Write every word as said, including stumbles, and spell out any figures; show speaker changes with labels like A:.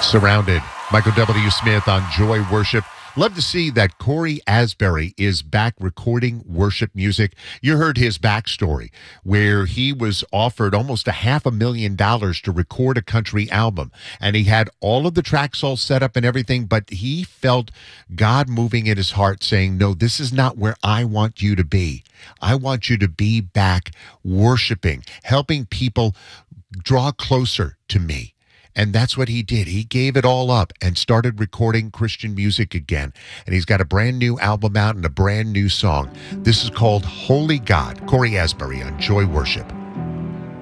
A: Surrounded. Michael W. Smith on Joy Worship. Love to see that Corey Asbury is back recording worship music. You heard his backstory, where he was offered almost a half a million dollars to record a country album. And he had all of the tracks all set up and everything, but he felt God moving in his heart saying, no, this is not where I want you to be. I want you to be back worshiping, helping people draw closer to me. And that's what he did. He gave it all up and started recording Christian music again. And he's got a brand new album out and a brand new song. This is called Holy God. Corey Asbury on Joy Worship.